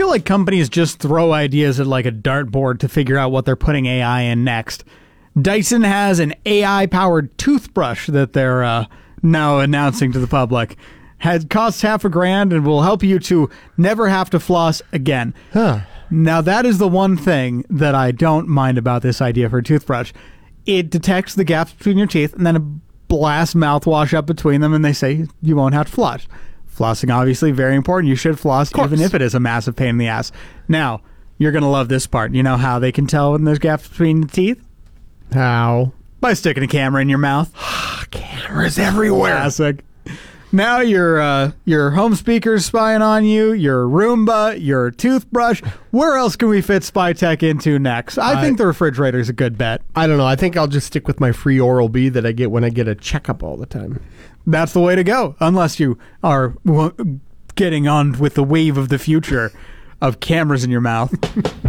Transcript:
feel like companies just throw ideas at like a dartboard to figure out what they're putting AI in next. Dyson has an AI-powered toothbrush that they're now announcing to the public. Costs $5,000 and will help you to never have to floss again. Huh. Now, that is the one thing that I don't mind about this idea for a toothbrush. It detects the gaps between your teeth and then it blasts mouthwash up between them, and they say you won't have to floss. Flossing, obviously, very important. You should floss, even if it is a massive pain in the ass. Now, you're going to love this part. You know how they can tell when there's gaps between the teeth? How? By sticking a camera in your mouth. Cameras everywhere. Classic. Now your home speaker's spying on you, your Roomba, your toothbrush. Where else can we fit spy tech into next? I think the refrigerator's a good bet. I don't know. I think I'll just stick with my free Oral-B that I get when I get a checkup all the time. That's the way to go, unless you are getting on with the wave of the future of cameras in your mouth.